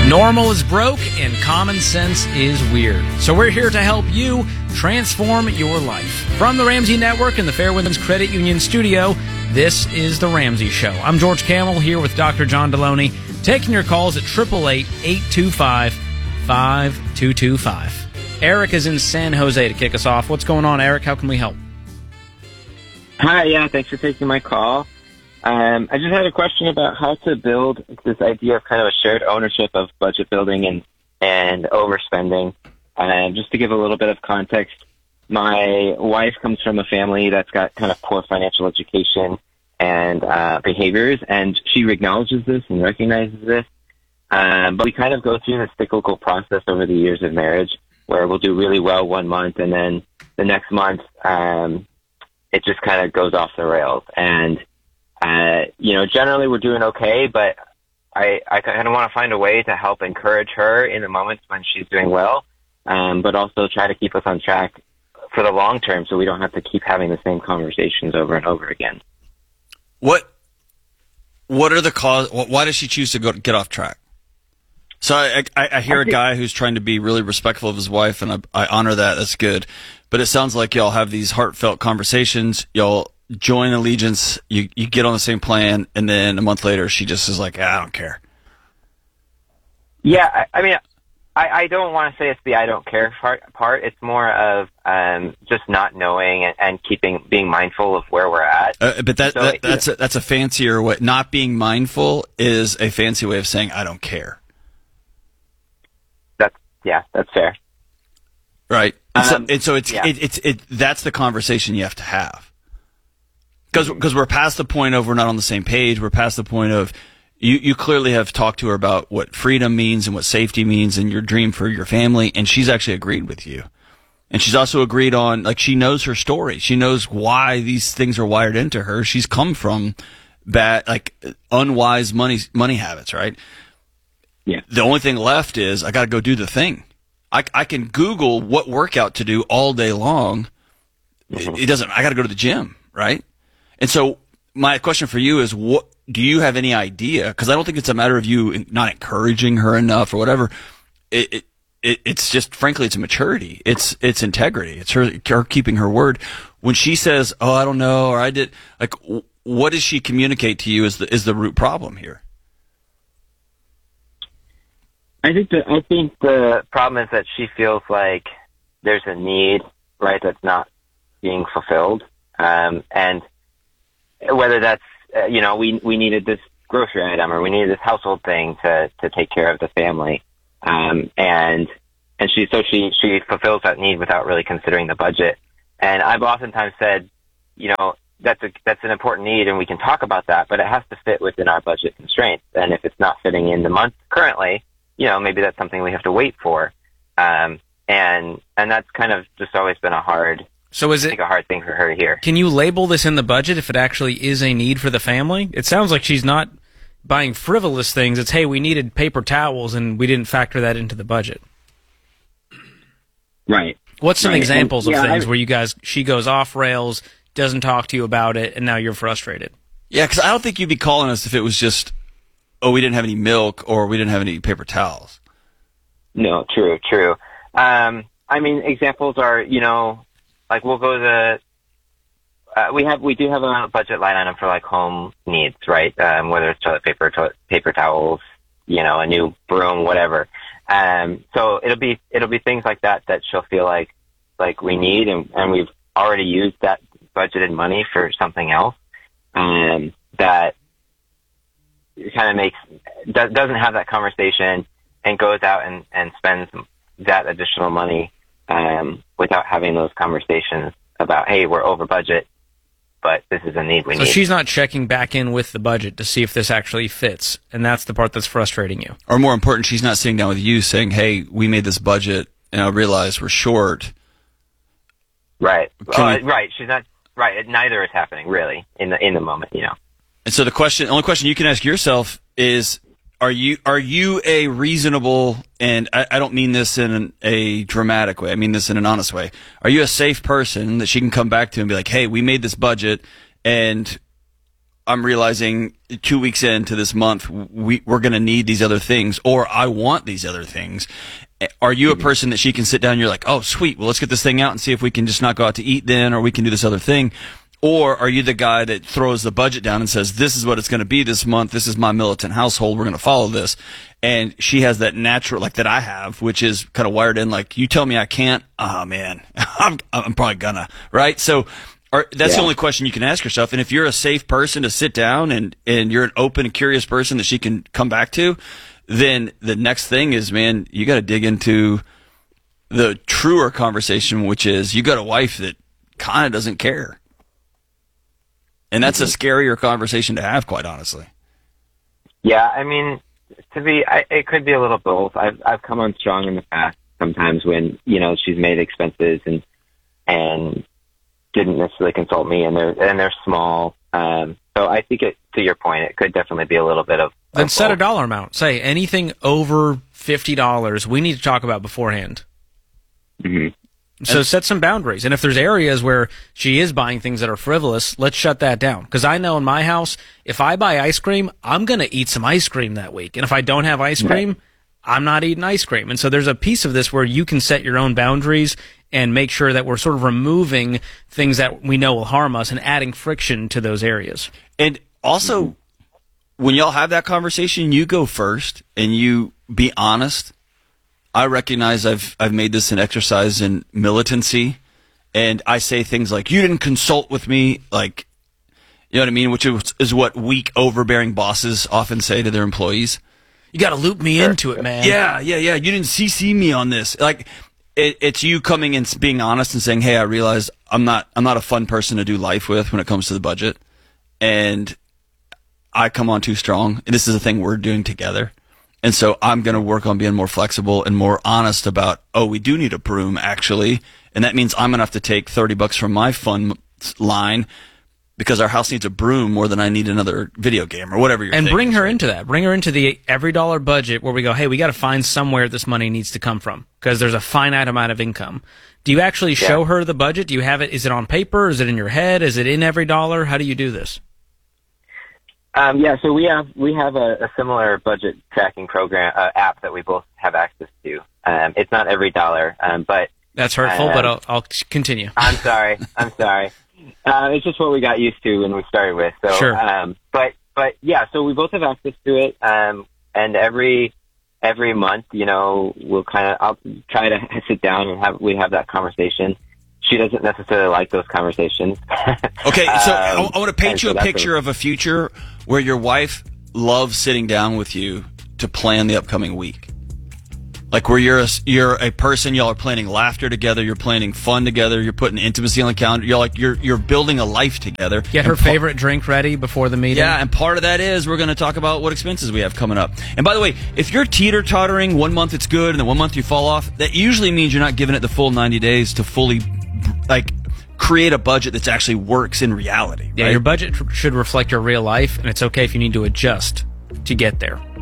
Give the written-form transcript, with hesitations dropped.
Normal is broke and common sense is weird. So we're here to help you transform your life. From the Ramsey Network and the Fairwinds Credit Union studio, this is The Ramsey Show. I'm George Camel here with Dr. John Deloney, taking your calls at 888-825-5225. Eric is in San Jose to kick us off. What's going on, Eric? How can we help? Hi, thanks for taking my call. I just had a question about how to build this idea of kind of a shared ownership of budget building and overspending. Just to give a little bit of context, my wife comes from a family that's got kind of poor financial education and behaviors, and she acknowledges this and recognizes this. But we kind of go through this cyclical process over the years of marriage where we'll do really well one month, and then the next month it just kind of goes off the rails. And generally we're doing okay, but I kind of want to find a way to help encourage her in the moments when she's doing well, but also try to keep us on track for the long term so we don't have to keep having the same conversations over and over again. What are the cause? Why does she choose to get off track? So I hear a guy who's trying to be really respectful of his wife, and I honor that. That's good. But it sounds like y'all have these heartfelt conversations. Y'all join allegiance, you get on the same plan, and then a month later she just is like, I don't care. Yeah, I don't want to say it's the I don't care part. It's more of just not knowing and being mindful of where we're at. But that's a fancier way. Not being mindful is a fancy way of saying I don't care. That's fair. Right. So that's the conversation you have to have. Because we're past the point of we're not on the same page. We're past the point of you clearly have talked to her about what freedom means and what safety means and your dream for your family, and she's actually agreed with you. And she's also agreed on, like, she knows her story. She knows why these things are wired into her. She's come from bad, like, unwise money habits, right? Yeah. The only thing left is I got to go do the thing. I can Google what workout to do all day long. Mm-hmm. It doesn't. I got to go to the gym, right? And so my question for you is, what do you have any idea? Because I don't think it's a matter of you not encouraging her enough or whatever. It's just, frankly, it's a maturity. It's integrity. It's her keeping her word. When she says, "Oh, I don't know," or "I did," like, what does she communicate to you is the root problem here? I think the problem is that she feels like there's a need, right, that's not being fulfilled, and whether that's, we needed this grocery item or we needed this household thing to take care of the family. And she fulfills that need without really considering the budget. And I've oftentimes said, that's an important need and we can talk about that, but it has to fit within our budget constraints. And if it's not fitting in the month currently, maybe that's something we have to wait for. And that's kind of just always been a hard thing for her to hear. Can you label this in the budget if it actually is a need for the family? It sounds like she's not buying frivolous things. It's, hey, we needed paper towels and we didn't factor that into the budget. Right. What's some examples of things where she goes off rails, doesn't talk to you about it, and now you're frustrated? Yeah, because I don't think you'd be calling us if it was just, we didn't have any milk or we didn't have any paper towels. No, true. Examples are, like we'll go to we do have a budget line item for like home needs, right? Whether it's toilet paper towels, a new broom, whatever. So it'll be things like that she'll feel like we need, and we've already used that budgeted money for something else. That kind of doesn't have that conversation and goes out and spends that additional money without having those conversations about, hey, we're over budget, but this is a need we need. So she's not checking back in with the budget to see if this actually fits, and that's the part that's frustrating you. Or more important, she's not sitting down with you saying, hey, we made this budget, and I realize we're short. Right. Right. She's not. Right. Neither is happening, really, in the moment, And so the only question you can ask yourself is, are you a reasonable, and I don't mean this in a dramatic way, I mean this in an honest way. Are you a safe person that she can come back to and be like, hey, we made this budget, and I'm realizing 2 weeks into this month, we're going to need these other things, or I want these other things. Are you a person that she can sit down and you're like, oh, sweet, well, let's get this thing out and see if we can just not go out to eat then, or we can do this other thing? Or are you the guy that throws the budget down and says, this is what it's going to be this month, this is my militant household, we're going to follow this? And she has that natural, like that I have, which is kind of wired in, like, you tell me I can't, oh man, I'm probably gonna, right? So that's the only question you can ask yourself. And if you're a safe person to sit down and you're an open and curious person that she can come back to, then the next thing is, man, you got to dig into the truer conversation, which is you got a wife that kind of doesn't care. And that's a scarier conversation to have, quite honestly. Yeah, I mean, it could be a little both. I've come on strong in the past sometimes when, she's made expenses and didn't necessarily consult me, and they're small. So I think to your point, it could definitely be a little bit of. Then set a dollar amount. Say anything over $50 we need to talk about beforehand. Mm-hmm. So set some boundaries. And if there's areas where she is buying things that are frivolous, let's shut that down. Because I know in my house, if I buy ice cream, I'm going to eat some ice cream that week. And if I don't have ice cream, I'm not eating ice cream. And so there's a piece of this where you can set your own boundaries and make sure that we're sort of removing things that we know will harm us and adding friction to those areas. And also, when y'all have that conversation, you go first and you be honest. I recognize I've made this an exercise in militancy, and I say things like, you didn't consult with me, like, you know what I mean? Which is what weak, overbearing bosses often say to their employees. You got to loop me into it, man. Yeah. You didn't CC me on this. Like, it's you coming and being honest and saying, hey, I realize I'm not a fun person to do life with when it comes to the budget, and I come on too strong, and this is a thing we're doing together. And so I'm going to work on being more flexible and more honest about, we do need a broom, actually. And that means I'm going to have to take $30 from my fund line because our house needs a broom more than I need another video game or whatever you're And thinking. bring her into that. Bring her into the every dollar budget where we go, hey, we got to find somewhere this money needs to come from because there's a finite amount of income. Do you actually show her the budget? Do you have it? Is it on paper? Is it in your head? Is it in every dollar? How do you do this? So we have a similar budget tracking program app that we both have access to. It's not every dollar, but that's hurtful. But I'll continue. I'm sorry. It's just what we got used to when we started with. So, sure. So we both have access to it, and every month, I'll try to sit down and we have that conversation. She doesn't necessarily like those conversations. Okay, so I want to paint you a picture of a future where your wife loves sitting down with you to plan the upcoming week. Like where you're a person, y'all are planning laughter together, you're planning fun together, you're putting intimacy on the calendar, you're building a life together. Get her favorite drink ready before the meeting. Yeah, and part of that is we're going to talk about what expenses we have coming up. And by the way, if you're teeter-tottering, 1 month it's good and then 1 month you fall off, that usually means you're not giving it the full 90 days to fully create a budget that actually works in reality. Yeah, right? Your budget should reflect your real life, and it's okay if you need to adjust to get there.